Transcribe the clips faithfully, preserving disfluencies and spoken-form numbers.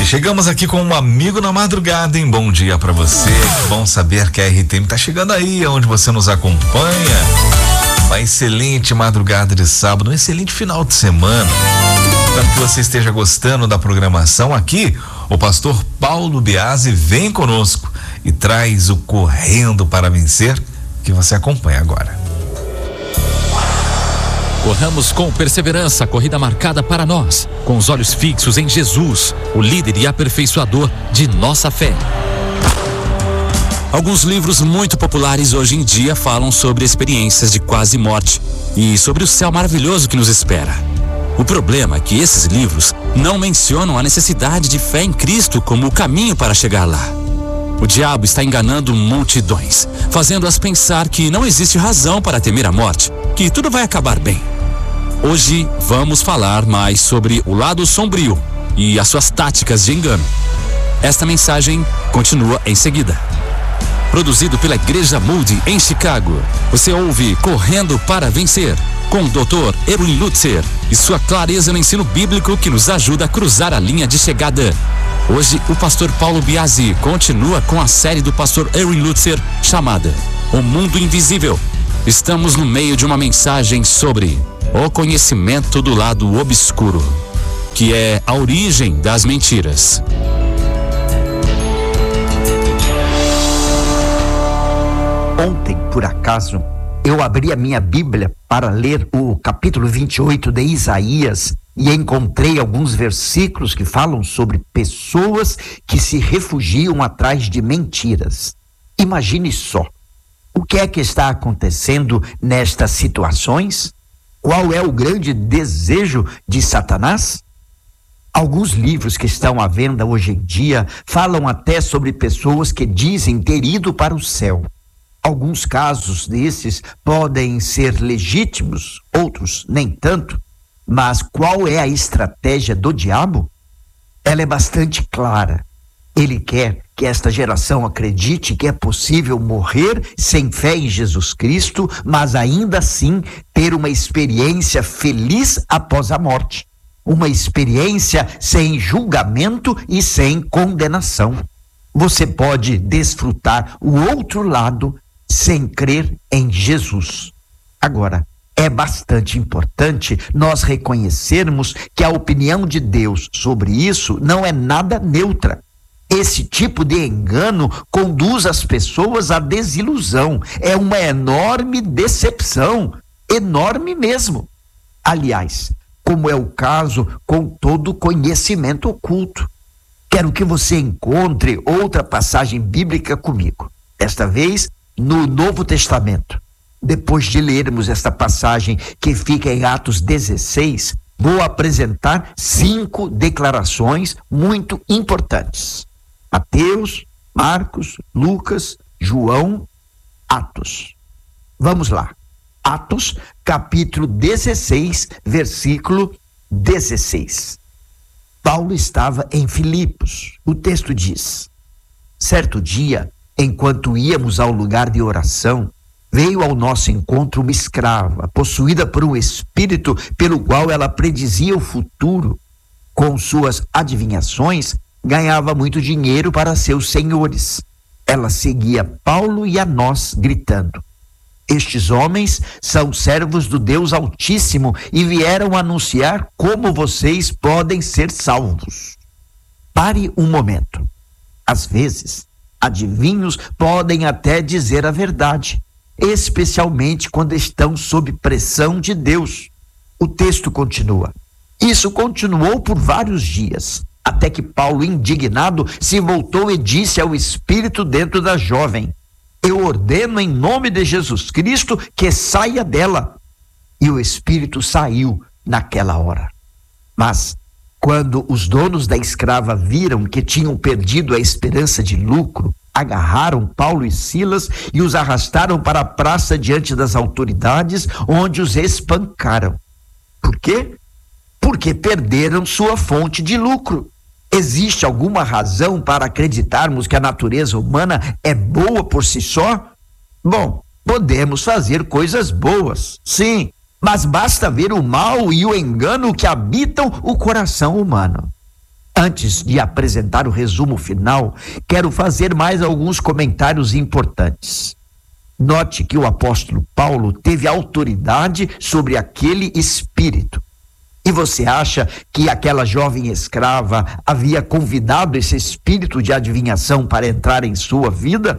Chegamos aqui com um amigo na madrugada, hein? Bom dia pra você. Bom saber que a R T M tá chegando aí, onde você nos acompanha. Uma excelente madrugada de sábado, um excelente final de semana. Espero que você esteja gostando da programação aqui. O pastor Paulo Biasi vem conosco e traz o Correndo para Vencer, que você acompanha agora. Corramos com perseverança a corrida marcada para nós, com os olhos fixos em Jesus, o líder e aperfeiçoador de nossa fé. Alguns livros muito populares hoje em dia falam sobre experiências de quase morte e sobre o céu maravilhoso que nos espera. O problema é que esses livros não mencionam a necessidade de fé em Cristo como o caminho para chegar lá. O diabo está enganando multidões, fazendo-as pensar que não existe razão para temer a morte, que tudo vai acabar bem. Hoje vamos falar mais sobre o lado sombrio e as suas táticas de engano. Esta mensagem continua em seguida. Produzido pela Igreja Moody em Chicago, você ouve Correndo para Vencer, com o doutor Erwin Lutzer e sua clareza no ensino bíblico que nos ajuda a cruzar a linha de chegada. Hoje o pastor Paulo Biasi continua com a série do pastor Erwin Lutzer chamada O Mundo Invisível. Estamos no meio de uma mensagem sobre o conhecimento do lado obscuro, que é a origem das mentiras. Ontem, por acaso, eu abri a minha Bíblia para ler o capítulo vinte e oito de Isaías e encontrei alguns versículos que falam sobre pessoas que se refugiam atrás de mentiras. Imagine só, o que é que está acontecendo nestas situações? Qual é o grande desejo de Satanás? Alguns livros que estão à venda hoje em dia falam até sobre pessoas que dizem ter ido para o céu. Alguns casos desses podem ser legítimos, outros nem tanto. Mas qual é a estratégia do diabo? Ela é bastante clara. Ele quer que esta geração acredite que é possível morrer sem fé em Jesus Cristo, mas ainda assim ter uma experiência feliz após a morte. Uma experiência sem julgamento e sem condenação. Você pode desfrutar o outro lado sem crer em Jesus. Agora, é bastante importante nós reconhecermos que a opinião de Deus sobre isso não é nada neutra. Esse tipo de engano conduz as pessoas à desilusão. É uma enorme decepção, enorme mesmo. Aliás, como é o caso com todo conhecimento oculto. Quero que você encontre outra passagem bíblica comigo. Desta vez, no Novo Testamento. Depois de lermos esta passagem que fica em Atos dezesseis, vou apresentar cinco declarações muito importantes. Mateus, Marcos, Lucas, João, Atos. Vamos lá. Atos, capítulo dezesseis, versículo dezesseis. Paulo estava em Filipos. O texto diz: certo dia, enquanto íamos ao lugar de oração, veio ao nosso encontro uma escrava, possuída por um espírito pelo qual ela predizia o futuro. Com suas adivinhações, ganhava muito dinheiro para seus senhores. Ela seguia Paulo e a nós, gritando: estes homens são servos do Deus Altíssimo e vieram anunciar como vocês podem ser salvos. Pare um momento. Às vezes, adivinhos podem até dizer a verdade, especialmente quando estão sob pressão de Deus. O texto continua. Isso continuou por vários dias, até que Paulo, indignado, se voltou e disse ao espírito dentro da jovem: eu ordeno em nome de Jesus Cristo que saia dela. E o espírito saiu naquela hora. Mas, quando os donos da escrava viram que tinham perdido a esperança de lucro, agarraram Paulo e Silas e os arrastaram para a praça diante das autoridades, onde os espancaram. Por quê? Porque perderam sua fonte de lucro. Existe alguma razão para acreditarmos que a natureza humana é boa por si só? Bom, podemos fazer coisas boas, sim, mas basta ver o mal e o engano que habitam o coração humano. Antes de apresentar o resumo final, quero fazer mais alguns comentários importantes. Note que o apóstolo Paulo teve autoridade sobre aquele espírito. E você acha que aquela jovem escrava havia convidado esse espírito de adivinhação para entrar em sua vida?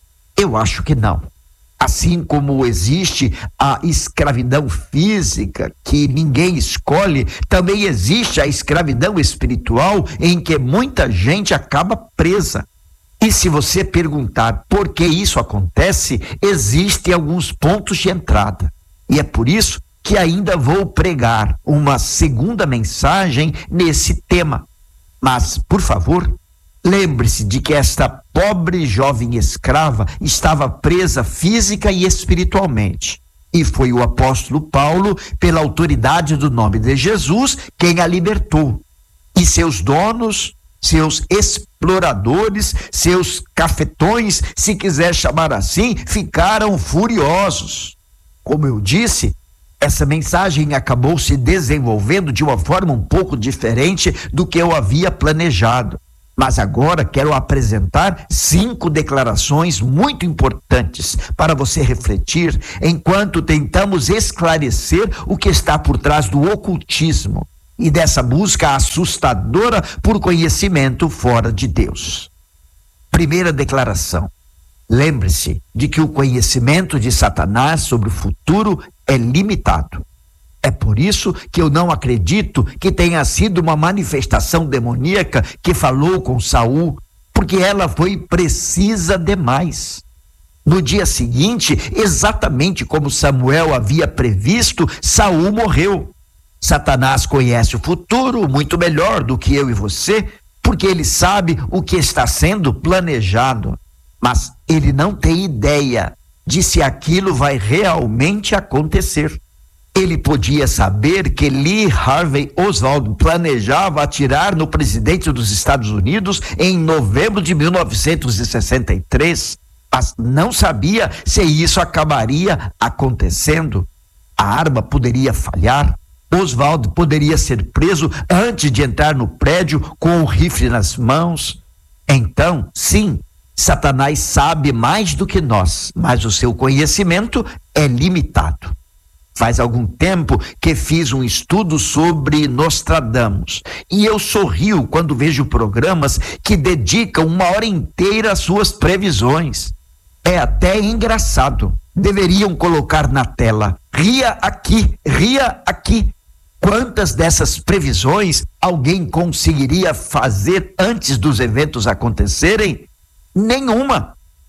Eu acho que não. Assim como existe a escravidão física, que ninguém escolhe, também existe a escravidão espiritual, em que muita gente acaba presa. E se você perguntar por que isso acontece, existem alguns pontos de entrada. E é por isso que ainda vou pregar uma segunda mensagem nesse tema. Mas, por favor, lembre-se de que esta pobre jovem escrava estava presa física e espiritualmente. E foi o apóstolo Paulo, pela autoridade do nome de Jesus, quem a libertou. E seus donos, seus exploradores, seus cafetões, se quiser chamar assim, ficaram furiosos. Como eu disse, essa mensagem acabou se desenvolvendo de uma forma um pouco diferente do que eu havia planejado. Mas agora quero apresentar cinco declarações muito importantes para você refletir enquanto tentamos esclarecer o que está por trás do ocultismo e dessa busca assustadora por conhecimento fora de Deus. Primeira declaração: lembre-se de que o conhecimento de Satanás sobre o futuro é limitado. É por isso que eu não acredito que tenha sido uma manifestação demoníaca que falou com Saul, porque ela foi precisa demais. No dia seguinte, exatamente como Samuel havia previsto, Saul morreu. Satanás conhece o futuro muito melhor do que eu e você, porque ele sabe o que está sendo planejado, mas ele não tem ideia de se aquilo vai realmente acontecer. Ele podia saber que Lee Harvey Oswald planejava atirar no presidente dos Estados Unidos em novembro de mil novecentos e sessenta e três, mas não sabia se isso acabaria acontecendo. A arma poderia falhar, Oswald poderia ser preso antes de entrar no prédio com o rifle nas mãos. Então, sim, Satanás sabe mais do que nós, mas o seu conhecimento é limitado. Faz algum tempo que fiz um estudo sobre Nostradamus e eu sorrio quando vejo programas que dedicam uma hora inteira às suas previsões. É até engraçado. Deveriam colocar na tela: ria aqui, ria aqui. Quantas dessas previsões alguém conseguiria fazer antes dos eventos acontecerem? Nenhuma.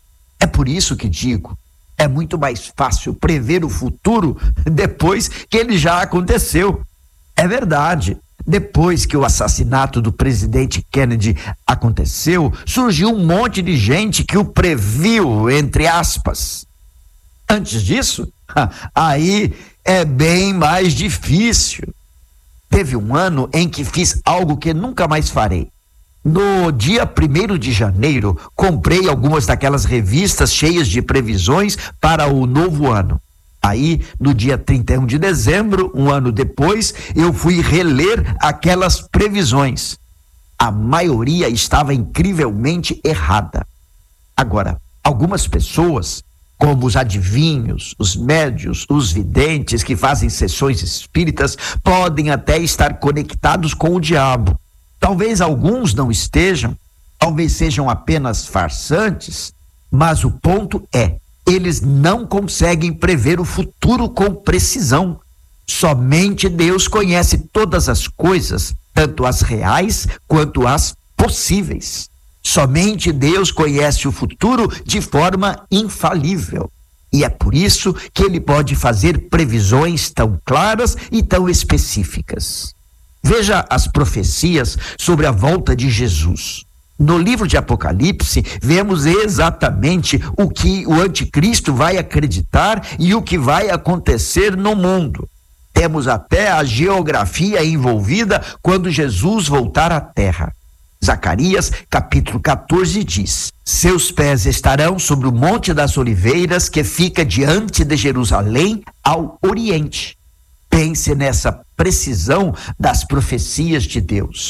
É por isso que digo: é muito mais fácil prever o futuro depois que ele já aconteceu. É verdade. Depois que o assassinato do presidente Kennedy aconteceu, surgiu um monte de gente que o previu, entre aspas. Antes disso, aí é bem mais difícil. Teve um ano em que fiz algo que nunca mais farei. No dia primeiro de janeiro, comprei algumas daquelas revistas cheias de previsões para o novo ano. Aí, no dia trinta e um de dezembro, um ano depois, eu fui reler aquelas previsões. A maioria estava incrivelmente errada. Agora, algumas pessoas, como os adivinhos, os médios, os videntes que fazem sessões espíritas, podem até estar conectados com o diabo. Talvez alguns não estejam, talvez sejam apenas farsantes, mas o ponto é, eles não conseguem prever o futuro com precisão. Somente Deus conhece todas as coisas, tanto as reais quanto as possíveis. Somente Deus conhece o futuro de forma infalível. E é por isso que ele pode fazer previsões tão claras e tão específicas. Veja as profecias sobre a volta de Jesus. No livro de Apocalipse, vemos exatamente o que o anticristo vai acreditar e o que vai acontecer no mundo. Temos até a geografia envolvida quando Jesus voltar à terra. Zacarias, capítulo quatorze, diz: seus pés estarão sobre o Monte das Oliveiras, que fica diante de Jerusalém, ao oriente. Pense nessa precisão das profecias de Deus.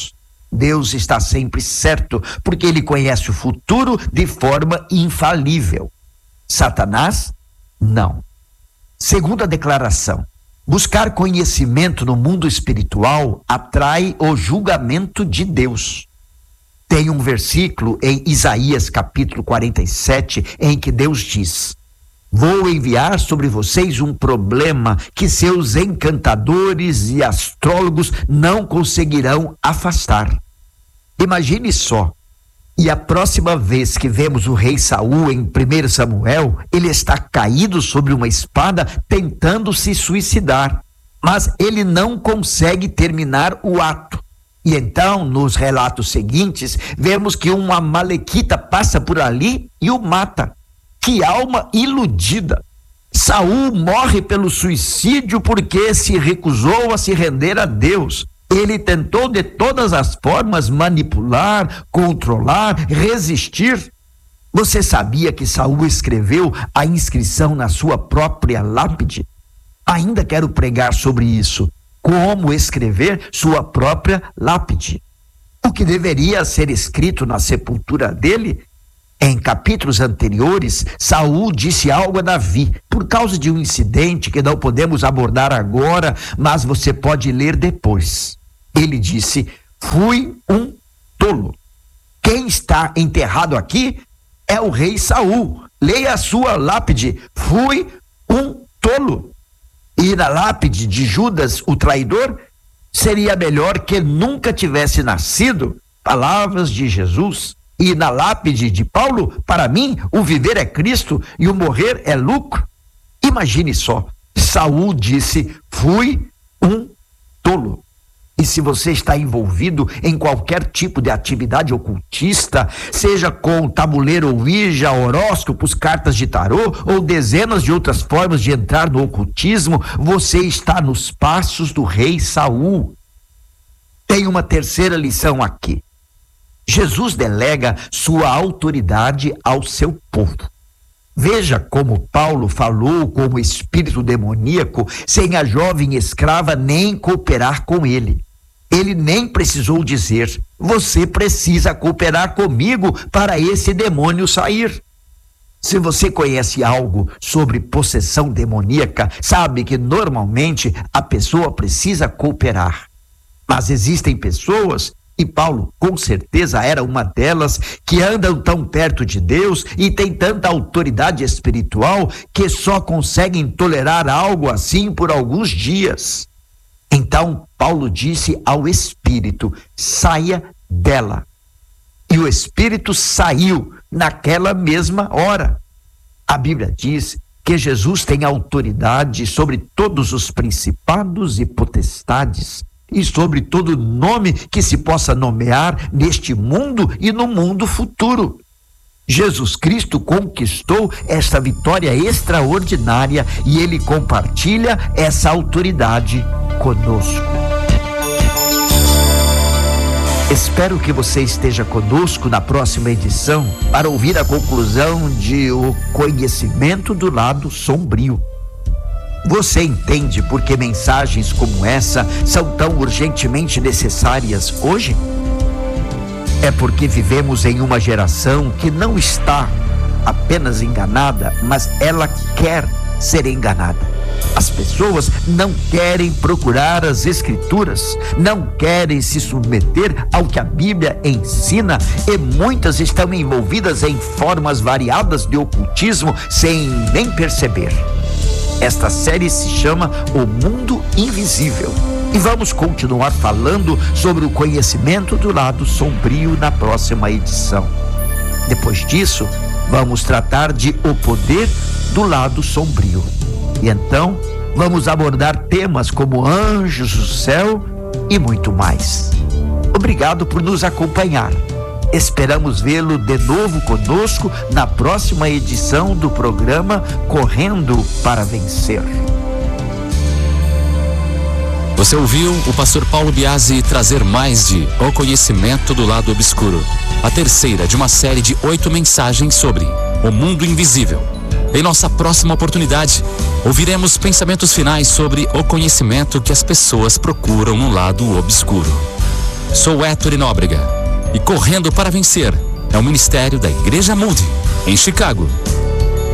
Deus está sempre certo, porque ele conhece o futuro de forma infalível. Satanás, não. Segunda declaração: buscar conhecimento no mundo espiritual atrai o julgamento de Deus. Tem um versículo em Isaías capítulo quarenta e sete em que Deus diz: vou enviar sobre vocês um problema que seus encantadores e astrólogos não conseguirão afastar. Imagine só. E a próxima vez que vemos o rei Saul em primeiro Samuel, ele está caído sobre uma espada tentando se suicidar, mas ele não consegue terminar o ato. E então, nos relatos seguintes, vemos que um amalequita passa por ali e o mata. Que alma iludida! Saul morre pelo suicídio porque se recusou a se render a Deus. Ele tentou de todas as formas manipular, controlar, resistir. Você sabia que Saul escreveu a inscrição na sua própria lápide? Ainda quero pregar sobre isso. Como escrever sua própria lápide. O que deveria ser escrito na sepultura dele? Em capítulos anteriores, Saul disse algo a Davi, por causa de um incidente que não podemos abordar agora, mas você pode ler depois. Ele disse: fui um tolo. Quem está enterrado aqui é o rei Saul. Leia a sua lápide: fui um tolo. E na lápide de Judas, o traidor, seria melhor que nunca tivesse nascido. Palavras de Jesus. E na lápide de Paulo, para mim, o viver é Cristo e o morrer é lucro. Imagine só, Saul disse: fui um tolo. E se você está envolvido em qualquer tipo de atividade ocultista, seja com tabuleiro Ouija, horóscopos, cartas de tarô ou dezenas de outras formas de entrar no ocultismo, você está nos passos do rei Saul. Tem uma terceira lição aqui. Jesus delega sua autoridade ao seu povo. Veja como Paulo falou com o espírito demoníaco sem a jovem escrava nem cooperar com ele. Ele nem precisou dizer: você precisa cooperar comigo para esse demônio sair. Se você conhece algo sobre possessão demoníaca, sabe que normalmente a pessoa precisa cooperar. Mas existem pessoas, e Paulo com certeza era uma delas, que andam tão perto de Deus e têm tanta autoridade espiritual que só conseguem tolerar algo assim por alguns dias. Então Paulo disse ao espírito: saia dela. E o espírito saiu naquela mesma hora. A Bíblia diz que Jesus tem autoridade sobre todos os principados e potestades e sobre todo nome que se possa nomear neste mundo e no mundo futuro. Jesus Cristo conquistou esta vitória extraordinária e ele compartilha essa autoridade conosco. Espero que você esteja conosco na próxima edição para ouvir a conclusão de O Conhecimento do Lado Sombrio. Você entende por que mensagens como essa são tão urgentemente necessárias hoje? É porque vivemos em uma geração que não está apenas enganada, mas ela quer ser enganada. As pessoas não querem procurar as Escrituras, não querem se submeter ao que a Bíblia ensina e muitas estão envolvidas em formas variadas de ocultismo sem nem perceber. Esta série se chama O Mundo Invisível e vamos continuar falando sobre o conhecimento do lado sombrio na próxima edição. Depois disso, vamos tratar de o poder do lado sombrio. E então, vamos abordar temas como anjos do céu e muito mais. Obrigado por nos acompanhar. Esperamos vê-lo de novo conosco na próxima edição do programa Correndo para Vencer. Você ouviu o pastor Paulo Biasi trazer mais de O Conhecimento do Lado Obscuro, a terceira de uma série de oito mensagens sobre o mundo invisível. Em nossa próxima oportunidade, ouviremos pensamentos finais sobre o conhecimento que as pessoas procuram no lado obscuro. Sou Héctor Nóbrega e Correndo para Vencer é o ministério da Igreja Moody, em Chicago.